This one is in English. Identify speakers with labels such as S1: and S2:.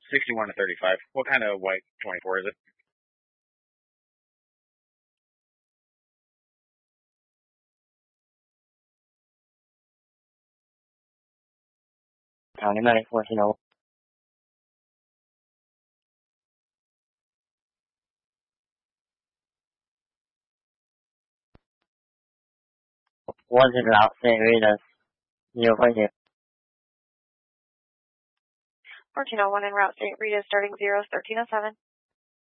S1: 61 to 35. What kind of white 24 is it?
S2: County Medic 1401. 1 en route, St. Rita's. 0.0.
S3: 1401 en route, St. Rita, starting 0, 1307.